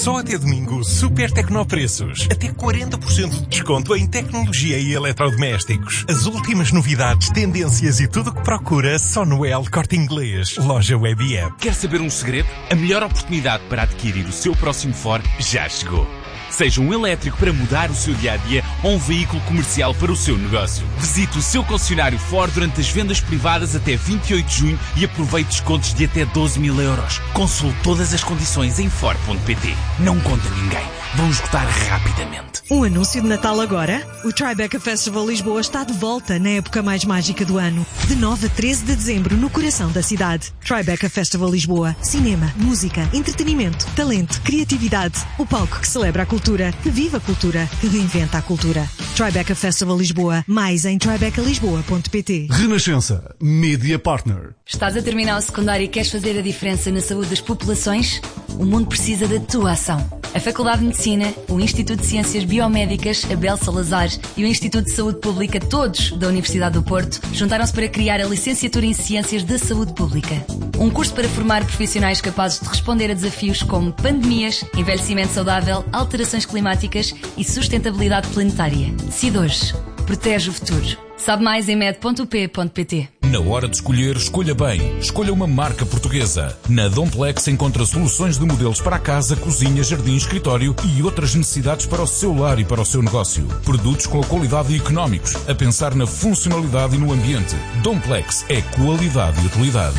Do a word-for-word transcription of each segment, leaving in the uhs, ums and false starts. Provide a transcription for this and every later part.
Só até domingo, super tecnopreços. Até quarenta por cento de desconto em tecnologia e eletrodomésticos. As últimas novidades, tendências e tudo o que procura só no El Corte Inglês. Loja Web e App. Quer saber um segredo? A melhor oportunidade para adquirir o seu próximo Ford já chegou. Seja um elétrico para mudar o seu dia-a-dia ou um veículo comercial para o seu negócio. Visite o seu concessionário Ford durante as vendas privadas até vinte e oito de junho e aproveite descontos de até doze mil euros. Consulte todas as condições em Ford ponto pt. Não conta ninguém. Vão esgotar rapidamente. Um anúncio de Natal agora? O Tribeca Festival Lisboa está de volta na época mais mágica do ano. De nove a treze de dezembro, no coração da cidade. Tribeca Festival Lisboa. Cinema, música, entretenimento, talento, criatividade. O palco que celebra a cultura, que vive a cultura, que reinventa a cultura. Tribeca Festival Lisboa. Mais em tribeca lisboa ponto pt. Renascença. Media Partner. Estás a terminar o secundário e queres fazer a diferença na saúde das populações? O mundo precisa da tua ação. A Faculdade de Medicina, o Instituto de Ciências Biomédicas, Abel Salazar e o Instituto de Saúde Pública, todos da Universidade do Porto, juntaram-se para criar a Licenciatura em Ciências da Saúde Pública. Um curso para formar profissionais capazes de responder a desafios como pandemias, envelhecimento saudável, alterações climáticas e sustentabilidade planetária. Decide hoje. Protege o futuro. Sabe mais em med ponto u p ponto pt. Na hora de escolher, escolha bem. Escolha uma marca portuguesa. Na Domplex encontra soluções de modelos para a casa, cozinha, jardim, escritório e outras necessidades para o seu lar e para o seu negócio. Produtos com a qualidade e económicos, a pensar na funcionalidade e no ambiente. Domplex é qualidade e utilidade.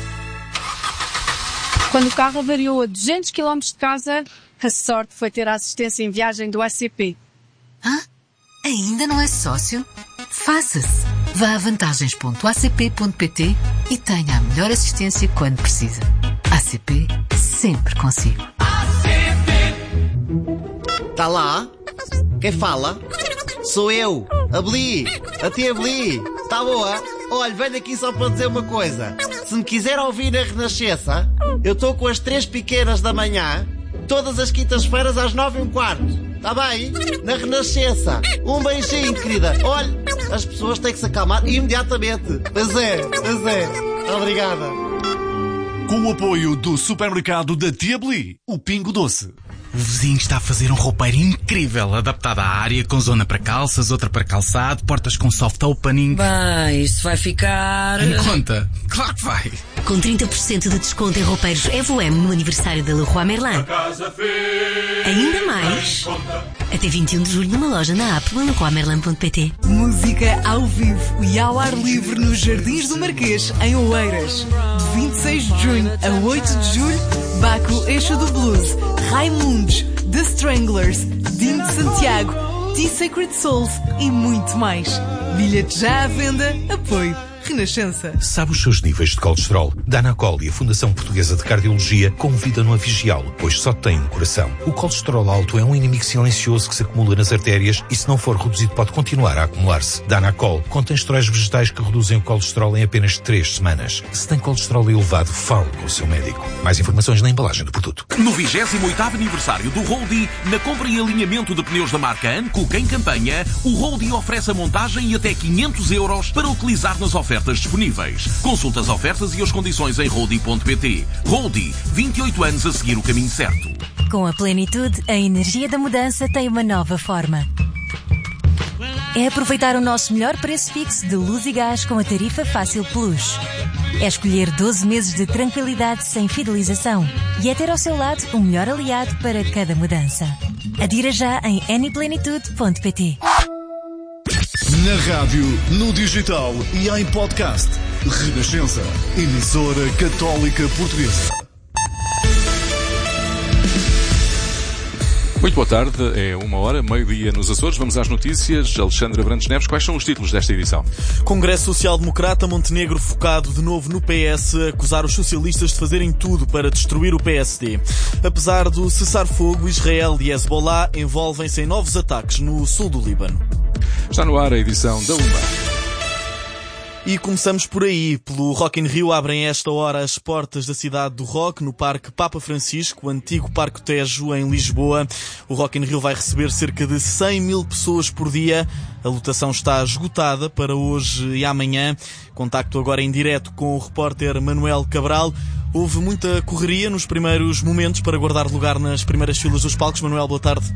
Quando o carro avariou a duzentos quilómetros de casa, a sorte foi ter a assistência em viagem do A C P. Hã? Ainda não é sócio? Faça-se. Vá a vantagens ponto a c p ponto pt e tenha a melhor assistência quando precisa. A C P, sempre consigo. Tá lá? Quem fala? Sou eu, a Bli, a tia Bli. Tá boa? Olha, venho aqui só para dizer uma coisa. Se me quiser ouvir na Renascença, eu estou com as três pequenas da manhã, todas as quintas-feiras às nove e um quarto. Tá bem? Na Renascença. Um beijinho, querida. Olha, as pessoas têm que se acalmar imediatamente. Pois é, pois é. Obrigada. Com o apoio do supermercado da Tia Bli, o Pingo Doce. O vizinho está a fazer um roupeiro incrível, adaptado à área, com zona para calças, outra para calçado, portas com soft opening. Bem, isso vai ficar... Em conta? Claro que vai. Com trinta por cento de desconto em roupeiros Evo M no aniversário da Leroy Merlin. Ainda mais? Até vinte e um de julho numa loja na app leroy merlin ponto pt. Música ao vivo e ao ar livre nos Jardins do Marquês, em Oeiras. De vinte e seis de junho a oito de julho, Baco Eixo do Blues, Raimundos, The Stranglers, Dino de Santiago, T-Sacred Souls e muito mais. Bilhetes já à venda, apoio Renascença. Sabe os seus níveis de colesterol? Danacol e a Fundação Portuguesa de Cardiologia convidam-no a vigiá-lo, pois só tem um coração. O colesterol alto é um inimigo silencioso que se acumula nas artérias e, se não for reduzido, pode continuar a acumular-se. Danacol contém esteróis vegetais que reduzem o colesterol em apenas três semanas. Se tem colesterol elevado, fale com o seu médico. Mais informações na embalagem do produto. No vigésimo oitavo aniversário do Roldie, na compra e alinhamento de pneus da marca Anco em campanha, o Roldie oferece a montagem e até quinhentos euros para utilizar nas ofertas disponíveis. Consulta as ofertas e as condições em roldie ponto pt. Roldie, vinte e oito anos a seguir o caminho certo. Com a plenitude, a energia da mudança tem uma nova forma. É aproveitar o nosso melhor preço fixo de luz e gás com a tarifa Fácil Plus. É escolher doze meses de tranquilidade sem fidelização. E é ter ao seu lado o melhor aliado para cada mudança. Adira já em anyplenitude ponto pt. Na rádio, no digital e em podcast. Renascença, emissora católica portuguesa. Muito boa tarde, é uma hora, meio-dia nos Açores. Vamos às notícias. Alexandra Brandes Neves, quais são os títulos desta edição? Congresso Social-Democrata, Montenegro focado de novo no P S, acusar os socialistas de fazerem tudo para destruir o P S D. Apesar do cessar-fogo, Israel e Hezbollah envolvem-se em novos ataques no sul do Líbano. Está no ar a edição da UMA. E começamos por aí. Pelo Rock in Rio abrem esta hora as portas da cidade do rock no Parque Papa Francisco, o antigo Parque Tejo, em Lisboa. O Rock in Rio vai receber cerca de cem mil pessoas por dia. A lotação está esgotada para hoje e amanhã. Contacto agora em direto com o repórter Manuel Cabral. Houve muita correria nos primeiros momentos para guardar lugar nas primeiras filas dos palcos. Manuel, boa tarde.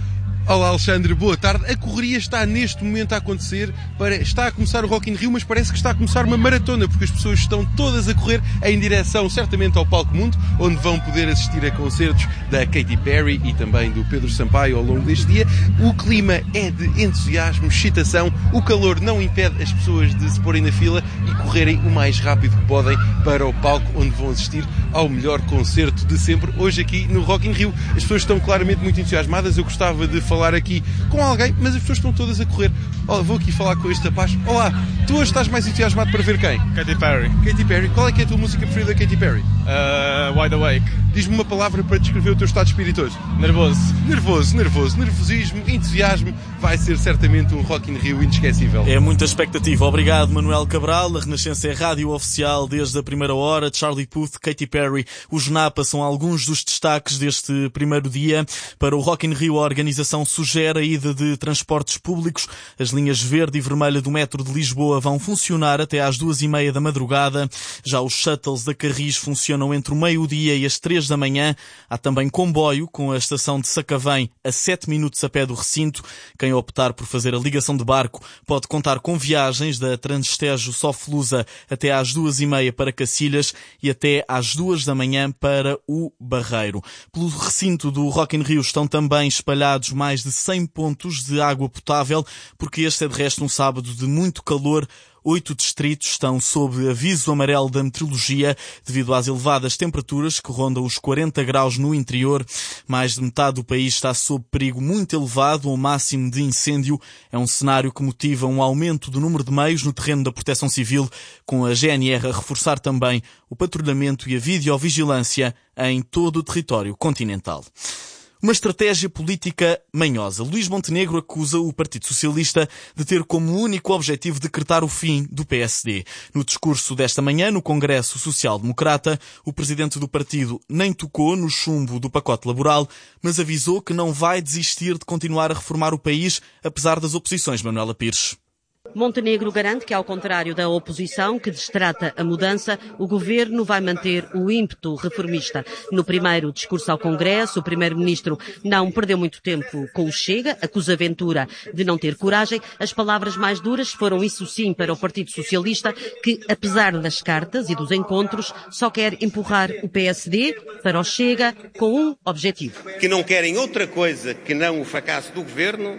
Olá Alexandre, boa tarde. A correria está neste momento a acontecer, para, está a começar o Rock in Rio, mas parece que está a começar uma maratona, porque as pessoas estão todas a correr em direção certamente ao Palco Mundo, onde vão poder assistir a concertos da Katy Perry e também do Pedro Sampaio ao longo deste dia. O clima é de entusiasmo, excitação, o calor não impede as pessoas de se porem na fila e correrem o mais rápido que podem para o palco, onde vão assistir ao melhor concerto de sempre, hoje aqui no Rock in Rio. As pessoas estão claramente muito entusiasmadas. Eu gostava de falar aqui com alguém, mas as pessoas estão todas a correr. Olha, vou aqui falar com este rapaz. Olá, tu hoje estás mais entusiasmado para ver quem? Katy Perry. Katy Perry. Qual é que é a tua música preferida da Katy Perry? Uh, Wide Awake. Diz-me uma palavra para descrever o teu estado de espírito hoje. Nervoso. Nervoso, nervoso. Nervosismo, entusiasmo. Vai ser certamente um Rock in Rio inesquecível. É muita expectativa. Obrigado, Manuel Cabral. A Renascença é rádio oficial desde a primeira hora. Charlie Puth, Katy Perry, os Napa são alguns dos destaques deste primeiro dia. Para o Rock in Rio, a organização sugere a ida de transportes públicos. As linhas verde e vermelha do metro de Lisboa vão funcionar até às duas e meia da madrugada. Já os shuttles da Carris funcionam entre o meio-dia e as três da manhã. Há também comboio com a estação de Sacavém a sete minutos a pé do recinto. Quem optar por fazer a ligação de barco pode contar com viagens da Transtejo Soflusa até às duas e meia para Cacilhas e até às duas da manhã para o Barreiro. Pelo recinto do Rock in Rio estão também espalhados mais de cem pontos de água potável, porque este é de resto um sábado de muito calor. Oito distritos estão sob aviso amarelo da meteorologia devido às elevadas temperaturas que rondam os quarenta graus no interior. Mais de metade do país está sob perigo muito elevado, ou máximo de incêndio. É um cenário que motiva um aumento do número de meios no terreno da proteção civil, com a G N R a reforçar também o patrulhamento e a videovigilância em todo o território continental. Uma estratégia política manhosa. Luís Montenegro acusa o Partido Socialista de ter como único objetivo decretar o fim do P S D. No discurso desta manhã, no Congresso Social Democrata, o presidente do partido nem tocou no chumbo do pacote laboral, mas avisou que não vai desistir de continuar a reformar o país, apesar das oposições. Manuela Pires. Montenegro garante que, ao contrário da oposição, que destrata a mudança, o governo vai manter o ímpeto reformista. No primeiro discurso ao Congresso, o primeiro-ministro não perdeu muito tempo com o Chega, acusa Ventura de não ter coragem. As palavras mais duras foram, isso sim, para o Partido Socialista, que, apesar das cartas e dos encontros, só quer empurrar o P S D para o Chega com um objetivo. Que não querem outra coisa que não o fracasso do governo,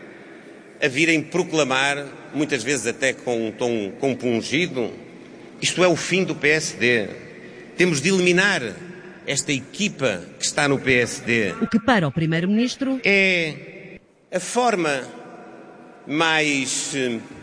a virem proclamar, muitas vezes até com um tom compungido, isto é o fim do P S D. Temos de eliminar esta equipa que está no P S D. O que para o Primeiro-Ministro é a forma mais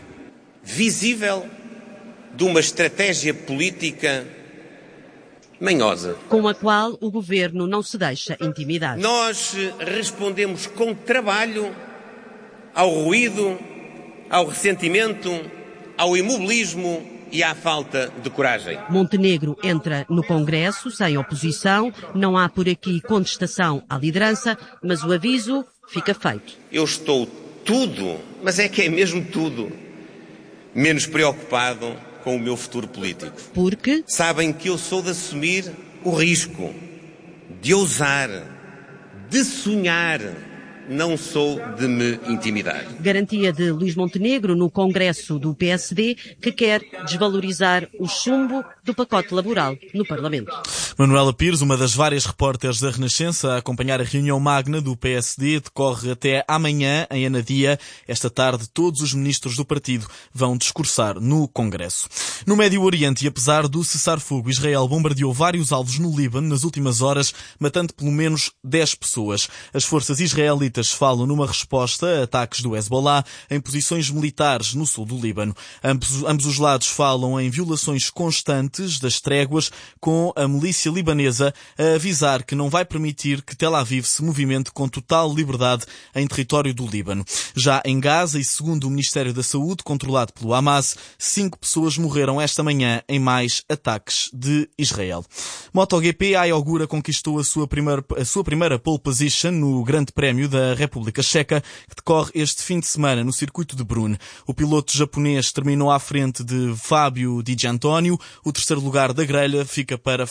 visível de uma estratégia política manhosa, com a qual o governo não se deixa intimidar. Nós respondemos com trabalho ao ruído, ao ressentimento, ao imobilismo e à falta de coragem. Montenegro entra no Congresso sem oposição, não há por aqui contestação à liderança, mas o aviso fica feito. Eu estou tudo, mas é que é mesmo tudo, menos preocupado com o meu futuro político. Porque? Sabem que eu sou de assumir o risco, de ousar, de sonhar. Não sou de me intimidar. Garantia de Luís Montenegro no Congresso do P S D, que quer desvalorizar o chumbo do pacote laboral no Parlamento. Manuela Pires, uma das várias repórteres da Renascença, a acompanhar a reunião magna do P S D, decorre até amanhã em Anadia. Esta tarde, todos os ministros do partido vão discursar no Congresso. No Médio Oriente, e apesar do cessar-fogo, Israel bombardeou vários alvos no Líbano nas últimas horas, matando pelo menos dez pessoas. As forças israelitas falam numa resposta a ataques do Hezbollah em posições militares no sul do Líbano. Ambos, ambos os lados falam em violações constantes das tréguas, com a milícia libanesa a avisar que não vai permitir que Tel Aviv se movimente com total liberdade em território do Líbano. Já em Gaza, e segundo o Ministério da Saúde, controlado pelo Hamas, cinco pessoas morreram esta manhã em mais ataques de Israel. MotoGP, a Ayogura conquistou a sua primeira, a sua primeira pole position no Grande Prémio da República Checa, que decorre este fim de semana no circuito de Brno. O piloto japonês terminou à frente de Fábio Di Giannantonio. O terceiro lugar da grelha fica para Francesco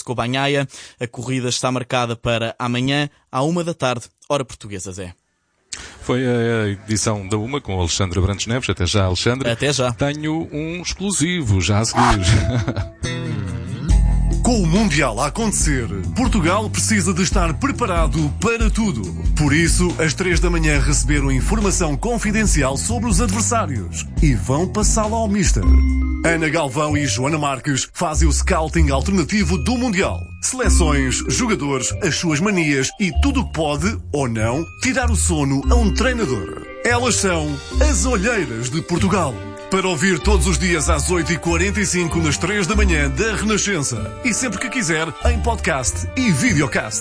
Francisco Banhaia. A corrida está marcada para amanhã, à uma da tarde, hora portuguesa, Zé. Foi a edição da Uma com o Alexandre Brandes Neves. Até já, Alexandre. Até já. Tenho um exclusivo já a seguir. Com o Mundial a acontecer, Portugal precisa de estar preparado para tudo. Por isso, às três da manhã receberam informação confidencial sobre os adversários e vão passá-la ao Mister. Ana Galvão e Joana Marques fazem o scouting alternativo do Mundial. Seleções, jogadores, as suas manias e tudo o que pode, ou não, tirar o sono a um treinador. Elas são as Olheiras de Portugal. Para ouvir todos os dias às oito e quarenta e cinco nas três da manhã da Renascença. E sempre que quiser, em podcast e videocast.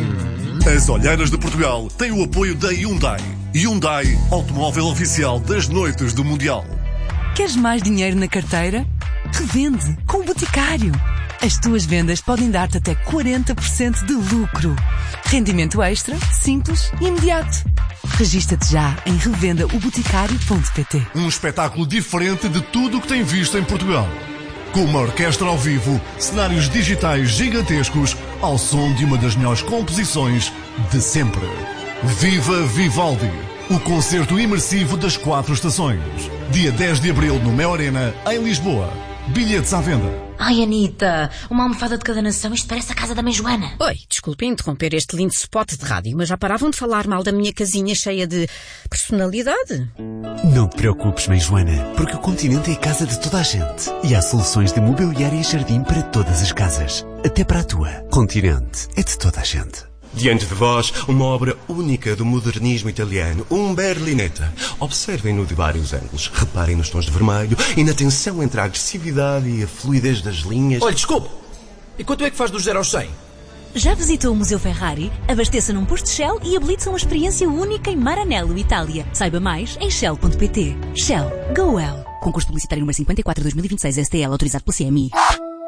As Olheiras de Portugal têm o apoio da Hyundai. Hyundai, automóvel oficial das noites do Mundial. Queres mais dinheiro na carteira? Revende com o Boticário. As tuas vendas podem dar-te até quarenta por cento de lucro. Rendimento extra, simples e imediato. Regista-te já em revenda o boticário ponto pt. Um espetáculo diferente de tudo o que tem visto em Portugal. Com uma orquestra ao vivo, cenários digitais gigantescos, ao som de uma das melhores composições de sempre. Viva Vivaldi! O concerto imersivo das quatro estações. Dia dez de abril no Mel Arena, em Lisboa. Bilhetes à venda. Ai, Anitta, uma almofada de cada nação, isto parece a casa da mãe Joana. Oi, desculpe interromper este lindo spot de rádio, mas já paravam de falar mal da minha casinha cheia de personalidade? Não te preocupes, mãe Joana, porque o Continente é a casa de toda a gente. E há soluções de mobiliário e jardim para todas as casas. Até para a tua. Continente é de toda a gente. Diante de vós, uma obra única do modernismo italiano, um Berlinetta. Observem-no de vários ângulos, reparem nos tons de vermelho e na tensão entre a agressividade e a fluidez das linhas. Olha, desculpe, e quanto é que faz dos zero aos cem? Já visitou o Museu Ferrari? Abasteça num posto Shell e habilite-se a uma experiência única em Maranello, Itália. Saiba mais em shell ponto pt. Shell. Go well. Concurso publicitário número cinquenta e quatro de dois mil e vinte e seis S T L, autorizado pelo C M I.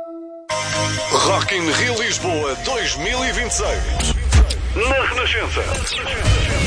Rock in Rio Lisboa dois mil e vinte e seis. Na Renascença.